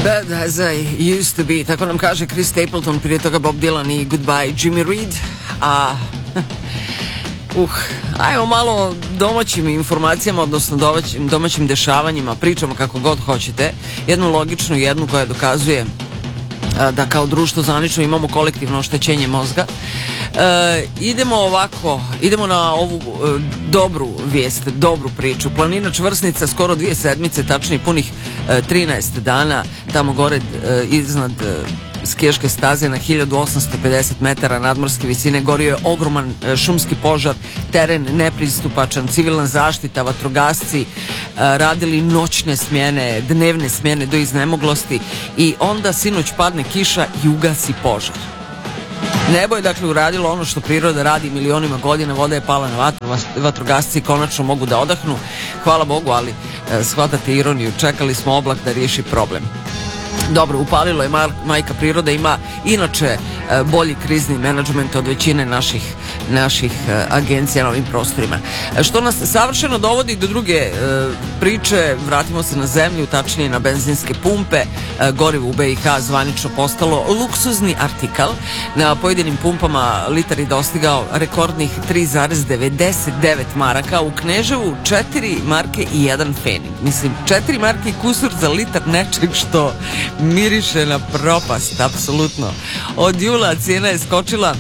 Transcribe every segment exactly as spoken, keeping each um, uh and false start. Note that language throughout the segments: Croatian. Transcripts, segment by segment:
Bad as I used to be, tako nam kaže Chris Stapleton, prije toga Bob Dylan i Goodbye Jimmy Reed. A uh, ajmo malo domaćim informacijama, odnosno domaćim, domaćim dešavanjima, pričamo kako god hoćete, jednu logičnu, jednu koja dokazuje a, da kao društvo zvanično imamo kolektivno oštećenje mozga. E, idemo ovako, idemo na ovu e, dobru vijest, dobru priču. Planina Čvrsnica skoro dvije sedmice, tačnije punih e, trinaest dana, tamo gore e, iznad e, skijaške staze na hiljadu osamsto pedeset metara nadmorske visine gorio je ogroman e, šumski požar, teren nepristupačan, civilna zaštita, vatrogasci e, radili noćne smjene, dnevne smjene do iznemoglosti i onda sinoć padne kiša i ugasi požar. Nebo je dakle uradilo ono što priroda radi milionima godina, voda je pala na vatru, vatrogasci konačno mogu da odahnu, hvala Bogu, ali e, shvatate ironiju, čekali smo oblak da riješi problem. Dobro, upalilo je mar, majka priroda, ima inače e, bolji krizni menadžment od većine naših, naših e, agencija na ovim prostorima. E, što nas savršeno dovodi do druge e, priče, vratimo se na zemlju, tačnije na benzinske pumpe. E, gorivo u B i H zvanično postalo luksuzni artikal. Na pojedinim pumpama litar je dostigao rekordnih tri zarez devedeset devet maraka, u Kneževu četiri marke i jedan fening. Mislim, četiri marke i kusur za litar nečeg što miriše na propast, apsolutno. Od jula cijena je skočila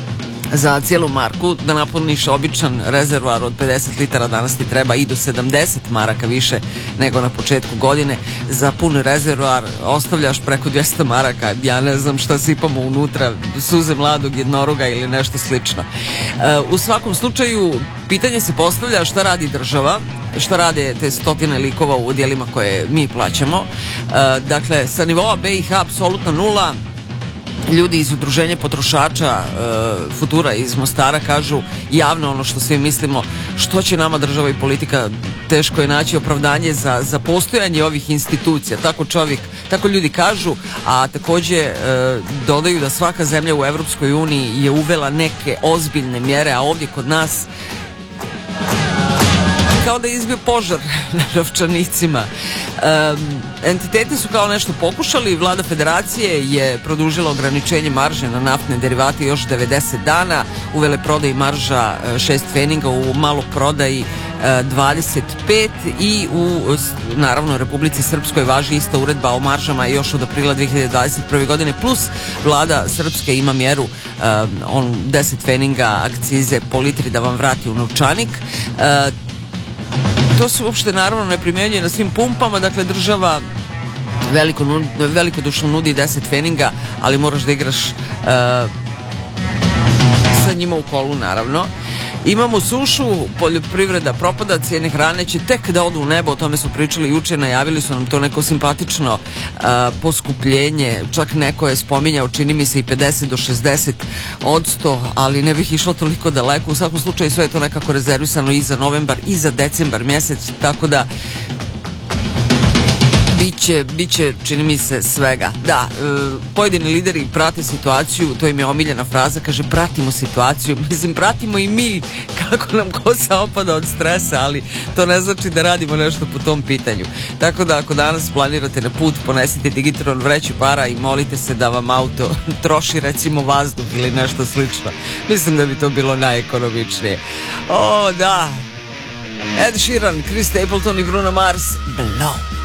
za cijelu marku. Da napuniš običan rezervoar od pedeset litara danas ti treba i do sedamdeset maraka više nego na početku godine. Za pun rezervoar ostavljaš preko dvjesto maraka. Ja ne znam šta sipamo unutra, suze mladog jednoroga ili nešto slično. E, u svakom slučaju pitanje se postavlja šta radi država, šta rade te stotine likova u odjelima koje mi plaćamo. E, dakle, sa nivoa B i H apsolutno nula. Ljudi iz udruženja potrošača e, Futura iz Mostara kažu javno ono što svi mislimo, što će nama država i politika, teško je naći opravdanje za, za postojanje ovih institucija, tako čovjek, tako ljudi kažu, a također e, dodaju da svaka zemlja u Evropskoj uniji je uvela neke ozbiljne mjere, a ovdje kod nas kao da je izbio požar na novčanicima. Um, entiteti su kao nešto pokušali, vlada federacije je produžila ograničenje marže na naftne derivate još devedeset dana, u veleprodaji marža šest feninga, u maloprodaji dvadeset pet i u, naravno, Republici Srpskoj važi ista uredba o maržama još od aprila dvije hiljade dvadeset prve godine, plus vlada Srpske ima mjeru um, on deset feninga akcize po litri da vam vrati u novčanik. Uh, To se uopšte naravno ne primjenjuje na svim pumpama, dakle država veliko, velikodušno nudi deset feninga, ali moraš da igraš uh, sa njima u kolu, naravno. Imamo sušu, poljoprivreda propada, cijene hrane će tek da odu u nebo, o tome su pričali juče, najavili su nam to neko simpatično uh, poskupljenje, čak neko je spominjao, čini mi se i pedeset do šezdeset odsto, ali ne bih išlo toliko daleko, u svakom slučaju sve je to nekako rezervisano i za novembar i za decembar mjesec, tako da Biće, biće, čini mi se, svega. Da, e, pojedini lideri prate situaciju, to im je omiljena fraza, kaže pratimo situaciju, mislim pratimo i mi kako nam kosa opada od stresa, ali to ne znači da radimo nešto po tom pitanju. Tako da ako danas planirate na put, ponesite digitron vreću para i molite se da vam auto troši recimo vazduh ili nešto slično. Mislim da bi to bilo najekonomičnije. O, da. Ed Sheeran, Chris Stapleton i Bruno Mars, Blow.